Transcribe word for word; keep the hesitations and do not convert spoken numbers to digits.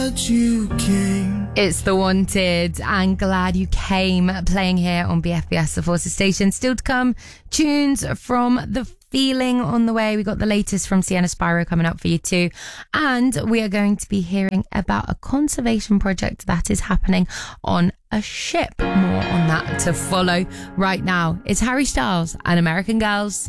You came. It's The Wanted and Glad You Came, playing here on B F B S, the Forces Station. Still to come, tunes from The Feeling on the way. We got the latest from Sienna Spyro coming up for you too. And we are going to be hearing about a conservation project that is happening on a ship. More on that to follow right now. It's Harry Styles and American Girls.